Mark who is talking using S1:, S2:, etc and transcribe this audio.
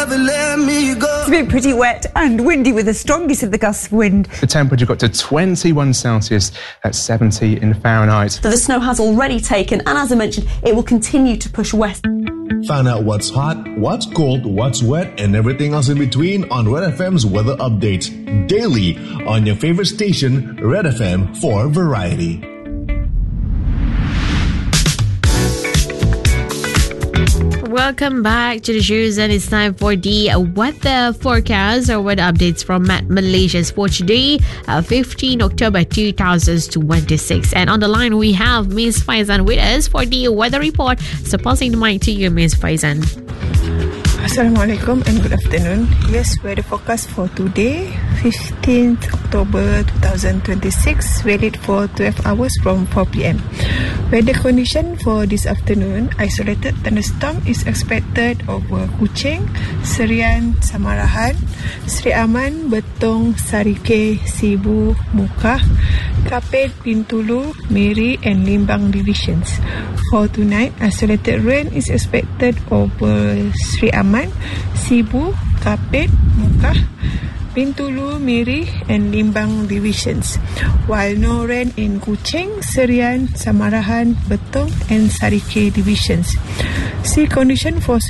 S1: never let me go.
S2: It's been pretty wet and windy with the strongest of the gusts of wind.
S3: The temperature got to 21 Celsius, that's 70 in Fahrenheit.
S4: So the snow has already taken, and as I mentioned, it will continue to push west.
S5: Find out what's hot, what's cold, what's wet, and everything else in between on Red FM's weather updates daily on your favorite station, Red FM, for variety.
S6: Welcome back to the shows, and it's time for the weather forecast or weather updates from Met Malaysia's for today, 15 October 2026. And on the line we have Ms. Faizan with us for the weather report. So passing the mic to you, Ms. Faizan.
S7: Assalamualaikum and good afternoon. Yes, weather forecast for today, 15th October 2026, valid for 12 hours from 4 p.m. Weather condition for this afternoon, isolated thunderstorm is expected over Kuching, Serian, Samarahan, Sri Aman, Betong, Sarike, Sibu, Muka, Kapit, Bintulu, Miri and Limbang divisions. For tonight, isolated rain is expected over Sri Aman, Sibu, Kapit, Muka, Bintulu, Miri and Limbang divisions, while no rain in Kuching, Serian, Samarahan, Betong and Sarike divisions. Sea condition for